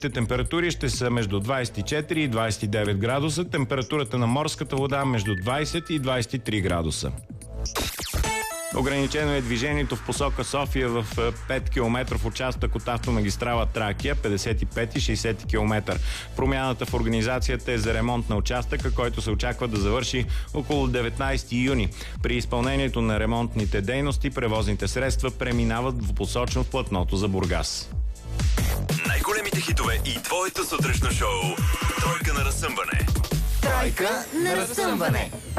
Температури ще са между 24 и 29 градуса. Температурата на морската вода между 20 и 23 градуса. Ограничено е движението в посока София в 5 км участък от автомагистрала Тракия, 55 и 60 км. Промяната в организацията е за ремонт на участъка, който се очаква да завърши около 19 юни. При изпълнението на ремонтните дейности превозните средства преминават двупосочно в платното за Бургас. Най-големите хитове и твоето сутрешно шоу. Тройка на разсъмване. Тройка на разсъмване.